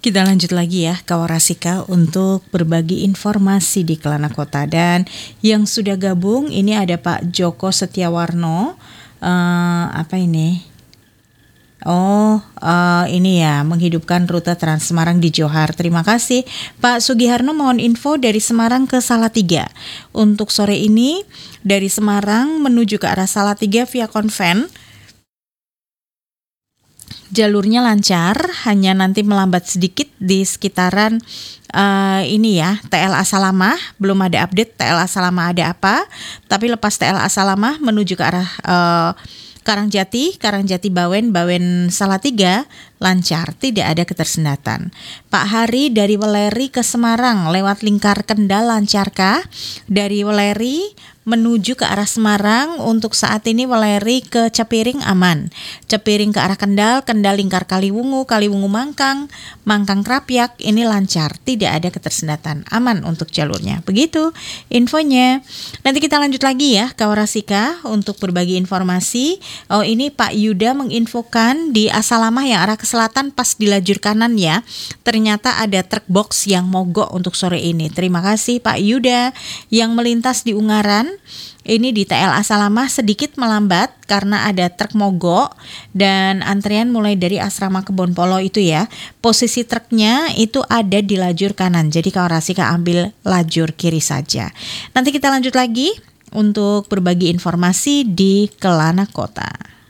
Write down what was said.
Kita lanjut lagi ya Kawarasika untuk berbagi informasi di Kelana Kota. Dan yang sudah gabung ini ada Pak Joko Setiawarno. Apa ini? Ini ya, menghidupkan rute Trans Semarang di Johar. Terima kasih Pak Sugiharno, mohon info dari Semarang ke Salatiga. Untuk sore ini dari Semarang menuju ke arah Salatiga via Konven, jalurnya lancar, hanya nanti melambat sedikit di sekitaran ini ya, TLA Salamah. Belum ada update TLA Salamah ada apa, tapi lepas TLA Salamah menuju ke arah Karangjati Bawen Salatiga lancar, tidak ada ketersendatan. Pak Hari dari Weleri ke Semarang lewat Lingkar Kendal lancarkah? Dari Weleri menuju ke arah Semarang untuk saat ini Weleri ke Cepiring aman. Cepiring ke arah Kendal Lingkar Kaliwungu Mangkang Krapyak ini lancar, tidak ada ketersendatan, aman untuk jalurnya. Begitu infonya. Nanti kita lanjut lagi ya Kawarasika untuk berbagi informasi. Ini Pak Yuda menginfokan di Asalamah yang arah ke selatan pas di lajur kanan ya. Ternyata ada truk box yang mogok untuk sore ini. Terima kasih Pak Yuda. Yang melintas di Ungaran ini di TLA Salamah sedikit melambat karena ada truk mogok dan antrian mulai dari Asrama Kebonpolo itu ya. Posisi truknya itu ada di lajur kanan. Jadi Kawarasika ambil lajur kiri saja. Nanti kita lanjut lagi untuk berbagi informasi di Kelana Kota.